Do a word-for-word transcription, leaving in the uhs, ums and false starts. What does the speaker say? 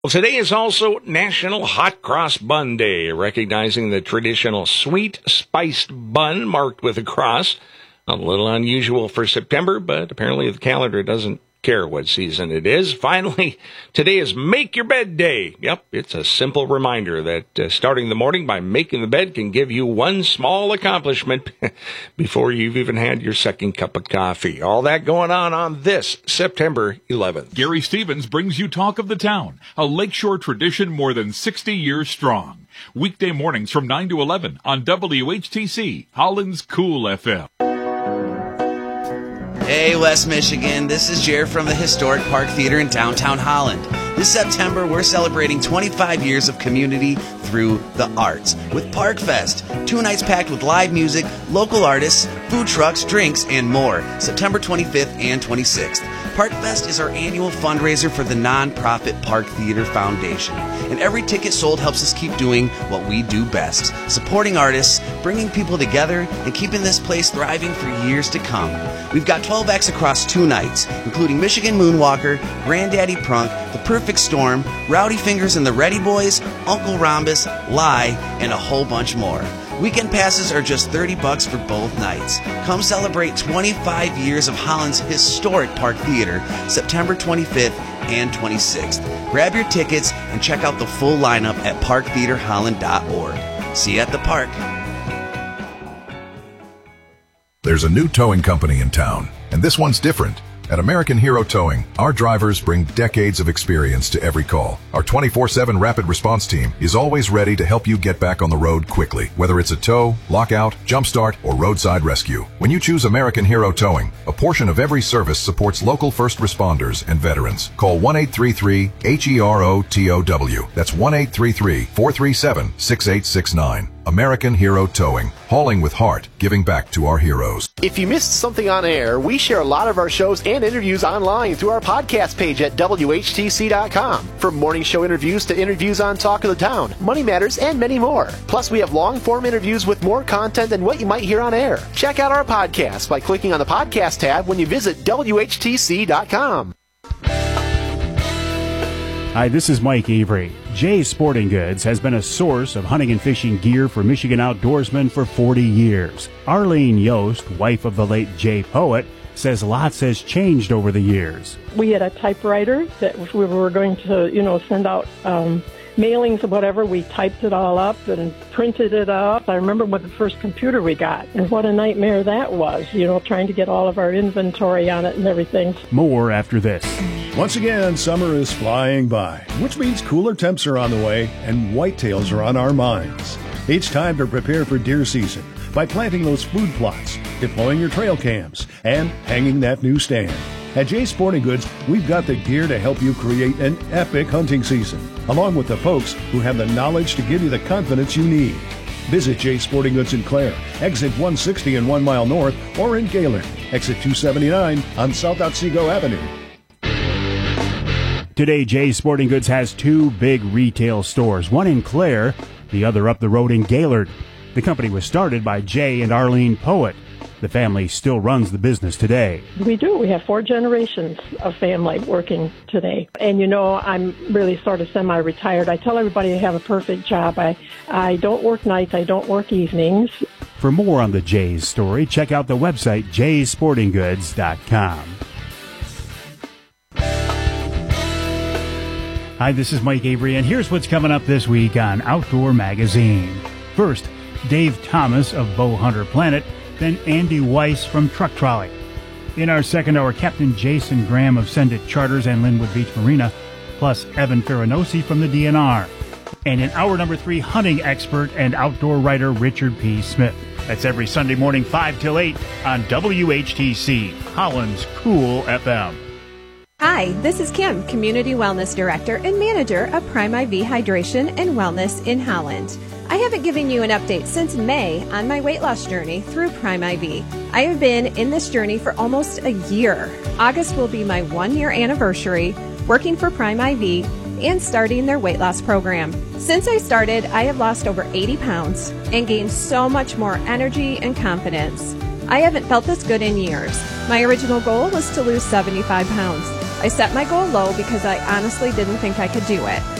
Well, today is also National Hot Cross Bun Day, recognizing the traditional sweet spiced bun marked with a cross. A little unusual for September, but apparently the calendar doesn't care what season it is. Finally, today is Make Your Bed Day. Yep, it's a simple reminder that uh, starting the morning by making the bed can give you one small accomplishment before you've even had your second cup of coffee. All that going on on this September eleventh. Gary Stevens brings you Talk of the Town, a lakeshore tradition more than sixty years strong. Weekday mornings from nine to eleven on W H T C, Holland's Cool F M. Hey, West Michigan, this is Jared from the Historic Park Theater in downtown Holland. This September, we're celebrating twenty-five years of community through the arts with Park Fest. Two nights packed with live music, local artists, food trucks, drinks, and more. September twenty-fifth and twenty-sixth. Park Fest is our annual fundraiser for the nonprofit Park Theater Foundation. And every ticket sold helps us keep doing what we do best. Supporting artists, bringing people together, and keeping this place thriving for years to come. We've got twelve acts across two nights, including Michigan Moonwalker, Granddaddy Prunk, The Perfect Storm, Rowdy Fingers and the Ready Boys, Uncle Rhombus, Lie, and a whole bunch more. Weekend passes are just thirty bucks for both nights. Come celebrate twenty-five years of Holland's historic Park Theater, September twenty-fifth and twenty-sixth. Grab your tickets and check out the full lineup at park theater holland dot org. See you at the park. There's a new towing company in town, and this one's different. At American Hero Towing, our drivers bring decades of experience to every call. Our twenty-four seven rapid response team is always ready to help you get back on the road quickly, whether it's a tow, lockout, jumpstart, or roadside rescue. When you choose American Hero Towing, a portion of every service supports local first responders and veterans. Call one eight three three H E R O T O W. That's one eight three three, four three seven, six eight six nine. American Hero Towing, hauling with heart, giving back to our heroes. If you missed something on air, we share a lot of our shows and interviews online through our podcast page at W H T C dot com. From morning show interviews to interviews on Talk of the Town, Money Matters, and many more. Plus, we have long-form interviews with more content than what you might hear on air. Check out our podcast by clicking on the podcast tab when you visit W H T C dot com. Hi, this is Mike Avery. Jay's Sporting Goods has been a source of hunting and fishing gear for Michigan outdoorsmen for forty years. Arlene Yost, wife of the late Jay Poet, says lots has changed over the years. We had a typewriter that we were going to, you know, send out um, mailings or whatever. We typed it all up and printed it up. I remember when the first computer we got, and what a nightmare that was, you know, trying to get all of our inventory on it and everything. More after this. Once again, summer is flying by, which means cooler temps are on the way and whitetails are on our minds. It's time to prepare for deer season by planting those food plots, deploying your trail cams, and hanging that new stand. At Jay's Sporting Goods, we've got the gear to help you create an epic hunting season, along with the folks who have the knowledge to give you the confidence you need. Visit Jay's Sporting Goods in Clare, exit one sixty and one mile north, or in Gaylord, exit two seventy-nine on South Otsego Avenue. Today, Jay's Sporting Goods has two big retail stores, one in Clare, the other up the road in Gaylord. The company was started by Jay and Arlene Poet. The family still runs the business today. We do. We have four generations of family working today. And, you know, I'm really sort of semi-retired. I tell everybody I have a perfect job. I, I don't work nights. I don't work evenings. For more on the Jay's story, check out the website jays sporting goods dot com. Hi, this is Mike Avery, and here's what's coming up this week on Outdoor Magazine. First, Dave Thomas of Bowhunter Planet, then Andy Weiss from Truck Trolley. In our second hour, Captain Jason Graham of Send It Charters and Linwood Beach Marina, plus Evan Ferranosi from the D N R. And in hour number three, hunting expert and outdoor writer Richard P. Smith. That's every Sunday morning, five till eight on W H T C, Holland's Cool F M. Hi, this is Kim, Community Wellness Director and Manager of Prime I V Hydration and Wellness in Holland. I haven't given you an update since May on my weight loss journey through Prime I V. I have been in this journey for almost a year. August will be my one-year anniversary working for Prime I V and starting their weight loss program. Since I started, I have lost over eighty pounds and gained so much more energy and confidence. I haven't felt this good in years. My original goal was to lose seventy-five pounds. I set my goal low because I honestly didn't think I could do it.